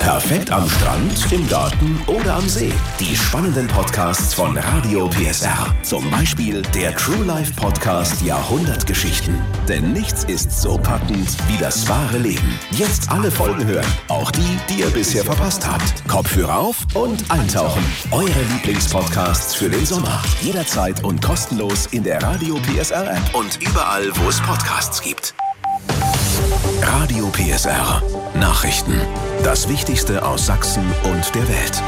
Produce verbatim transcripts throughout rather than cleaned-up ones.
Perfekt am Strand, im Garten oder am See. Die spannenden Podcasts von Radio P S R. Zum Beispiel der True Life Podcast Jahrhundertgeschichten. Denn nichts ist so packend wie das wahre Leben. Jetzt alle Folgen hören, auch die, die ihr bisher verpasst habt. Kopfhörer auf und eintauchen. Eure Lieblingspodcasts für den Sommer. Jederzeit und kostenlos in der Radio P S R App und überall, wo es Podcasts gibt. Radio P S R. Nachrichten. Das Wichtigste aus Sachsen und der Welt.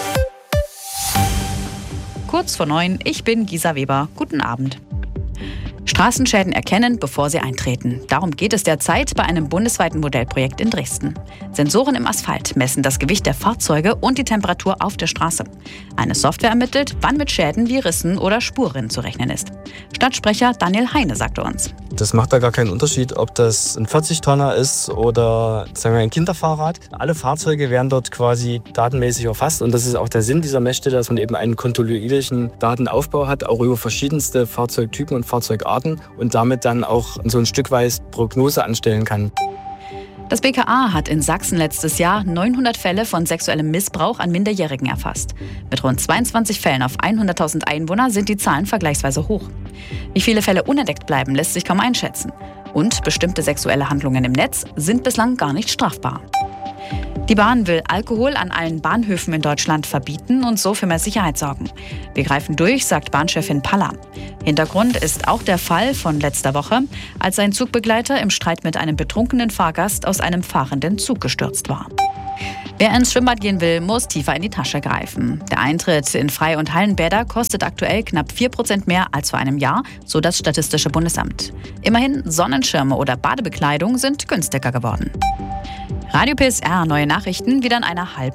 Kurz vor neun, ich bin Gisa Weber. Guten Abend. Straßenschäden erkennen, bevor sie eintreten. Darum geht es derzeit bei einem bundesweiten Modellprojekt in Dresden. Sensoren im Asphalt messen das Gewicht der Fahrzeuge und die Temperatur auf der Straße. Eine Software ermittelt, wann mit Schäden wie Rissen oder Spurrinnen zu rechnen ist. Stadtsprecher Daniel Heine sagte uns: Das macht da gar keinen Unterschied, ob das ein vierzig-Tonner ist oder sagen wir ein Kinderfahrrad. Alle Fahrzeuge werden dort quasi datenmäßig erfasst und das ist auch der Sinn dieser Messstelle, dass man eben einen kontinuierlichen Datenaufbau hat, auch über verschiedenste Fahrzeugtypen und Fahrzeugarten und damit dann auch so ein Stück weit Prognose anstellen kann. Das B K A hat in Sachsen letztes Jahr neunhundert Fälle von sexuellem Missbrauch an Minderjährigen erfasst. Mit rund zweiundzwanzig Fällen auf hunderttausend Einwohner sind die Zahlen vergleichsweise hoch. Wie viele Fälle unentdeckt bleiben, lässt sich kaum einschätzen. Und bestimmte sexuelle Handlungen im Netz sind bislang gar nicht strafbar. Die Bahn will Alkohol an allen Bahnhöfen in Deutschland verbieten und so für mehr Sicherheit sorgen. Wir greifen durch, sagt Bahnchefin Palla. Hintergrund ist auch der Fall von letzter Woche, als ein Zugbegleiter im Streit mit einem betrunkenen Fahrgast aus einem fahrenden Zug gestürzt war. Wer ins Schwimmbad gehen will, muss tiefer in die Tasche greifen. Der Eintritt in Freie- und Hallenbäder kostet aktuell knapp vier Prozent mehr als vor einem Jahr, so das Statistische Bundesamt. Immerhin Sonnenschirme oder Badebekleidung sind günstiger geworden. Radio P S R, neue Nachrichten wieder in einer halben